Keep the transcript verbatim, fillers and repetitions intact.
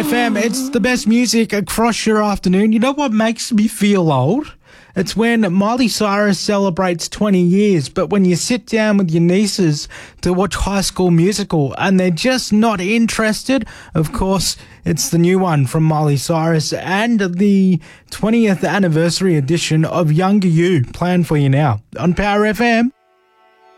F M, it's the best music across your afternoon. You know what makes me feel old? It's when Miley Cyrus celebrates twenty years, but when you sit down with your nieces to watch High School Musical and they're just not interested, of course, it's the new one from Miley Cyrus and the twentieth anniversary edition of Younger You planned for you now on Power F M.